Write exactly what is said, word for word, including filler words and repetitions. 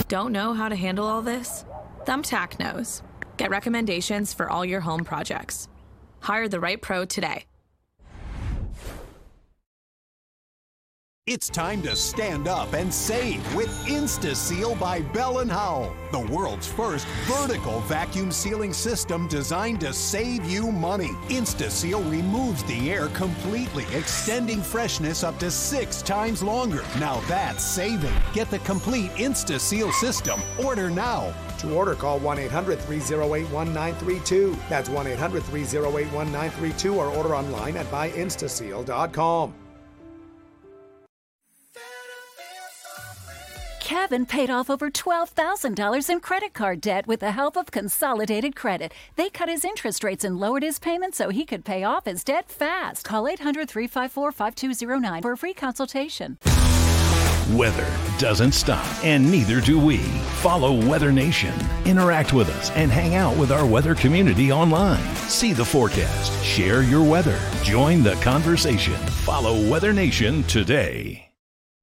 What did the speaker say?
Don't know how to handle all this? Thumbtack knows. Get recommendations for all your home projects. Hire the right pro today. It's time to stand up and save with InstaSeal by Bell and Howell, the world's first vertical vacuum sealing system designed to save you money. InstaSeal removes the air completely, extending freshness up to six times longer. Now that's saving. Get the complete InstaSeal system. Order now. To order, call one eight hundred, three oh eight, one nine three two. That's one eight hundred, three oh eight, one nine three two or order online at buy insta seal dot com. Kevin paid off over twelve thousand dollars in credit card debt with the help of Consolidated Credit. They cut his interest rates and lowered his payments so he could pay off his debt fast. Call eight hundred, three five four, five two zero nine for a free consultation. Weather doesn't stop, and neither do we. Follow Weather Nation. Interact with us and hang out with our weather community online. See the forecast. Share your weather. Join the conversation. Follow Weather Nation today.